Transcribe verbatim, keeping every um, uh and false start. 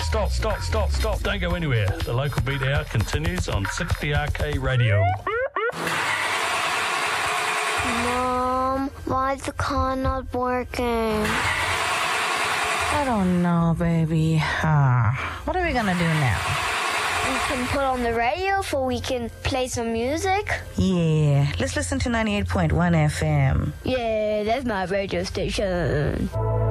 stop, stop, stop, stop. Don't go anywhere. The Local Beat Hour continues on sixty R K Radio. Mom, why's the car not working? I don't know, baby. Uh, what are we gonna do now? We can put on the radio so we can play some music. Yeah, let's listen to ninety-eight point one F M. Yeah, that's my radio station.